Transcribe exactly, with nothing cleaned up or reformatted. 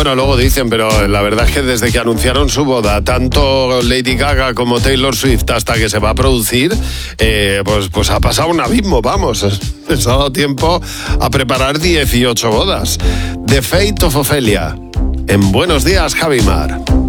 Bueno, luego dicen, pero la verdad es que desde que anunciaron su boda, tanto Lady Gaga como Taylor Swift hasta que se va a producir, eh, pues, pues ha pasado un abismo, vamos. Les ha dado tiempo a preparar dieciocho bodas. The Fate of Ophelia. En Buenos Días, Javimar.